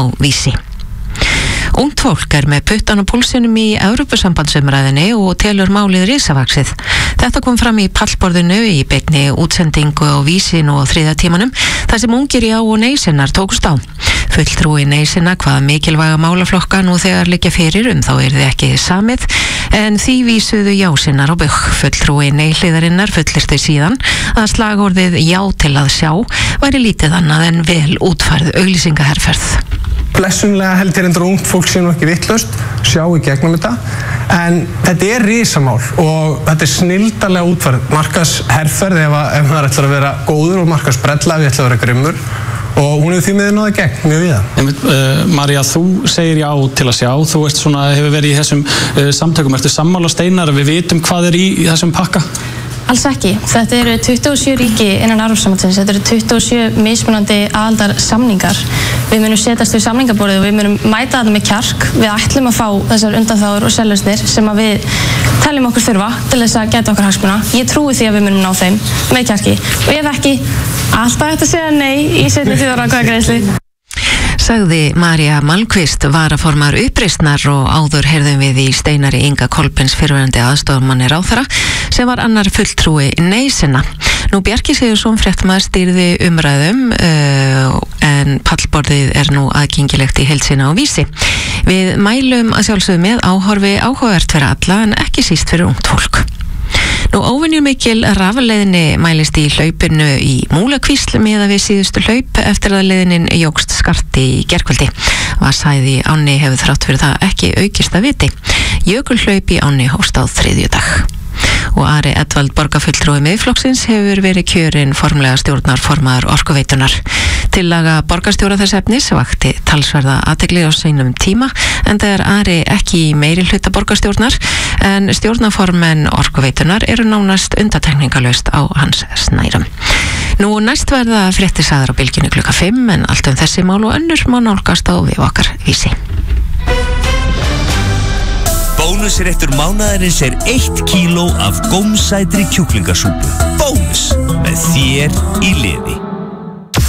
á Vísi. Ungt fólk með puttan á púlsinum í Evrópusambandsumræðinni og telur málið risavaxið. Þetta kom fram í pallborðinu í beinni útsendingu á Vísi nú á 3. tímanum, þar sem ungir já og nei-sinnar tókust á. Fulltrúi nei-sinna hvaða mikilvæga málaflokka nú þegar liggja fyrir þá yrði ekki samið, en því vísuðu já-sinnar á bug. Fulltrúi nei-hliðarinnar fullyrti síðan að slagorðið já til að sjá væri lítið annað en vel útfærð auglýsingaherferð. Blessunlega held ég reyndar ungt fólk sé nú ekki vitlaust, sjá í gegnum þetta, en þetta risamál og þetta snilldarlega útfærð markaðsherferð ef maður ætlar að vera góður og markaðsbrella ef ég ætla að vera grimmur, og hún hefur því miður náða gegn mjög víða. María, þú segir já til að sjá, þú hefur verið í þessum samtökum, ertu sammála Steinar, við vitum hvað í þessum pakka? Alls ekki. Þetta eru 27 ríki innan Evrópusambandsins, þetta eru 27 mismunandi aðildarsamningar. Við munum setjast við samningaborðið og við munum mæta þetta með kjark. Við ætlum að fá þessar undanþágur og sérlausnir sem að við teljum okkur þurfa til þess að gæta okkar hagsmuna. Ég trúi því að við munum ná þeim með kjarki. Og ef ekki, alltaf hægt að segja nei í seinni þjóðaratkvæðagreiðslu. Sagði María Malmqvist, varaformaður Uppreisnar, og áður heyrðum við í Steinari Inga Kolbens fyrrverandi aðstoðarmanni ráðherra sem var annar fulltrúi nei-sinna. Nú Bjarki Sigurðsson fréttamaður stýrði umræðum en pallborðið er nú aðgengilegt í heild sinni á Vísi. Við mælum að sjálfsögðu með áhorfi áhugavert fyrir alla en ekki síst fyrir ungt fólk. Nú óvenjumikil rafleiðni mælist í hlaupinu í Múlakvísl miðað við síðustu hlaup eftir að leiðinin jókst skarti í gærkvöldi. Vatnshæð í ánni hefur þrátt fyrir það ekki aukist að viti. Jökulhlaup í ánni hófst á þriðjudag. Og Ari Edvald borgarfulltrúi Miðflokksins hefur verið kjörinn formlega stjórnarformaður Orkuveitunar. Tillaga borgarstjóra þess efnis vakti talsverða athygli á seinum tíma, enda er Ari ekki í meiri hluta borgarstjórnar, en stjórnarformenn Orkuveitunar eru nánast undantekningarlaust á hans snærum. Nú næst verða fréttir sagðar á Bylgjunni klukkan 5, en allt þessi mál og önnur má nálgast á vef okkar Vísi. Bónusréttur mánaðarins 1 kíló af gómsætri kjúklingasúpu. Bónus með þér í liði.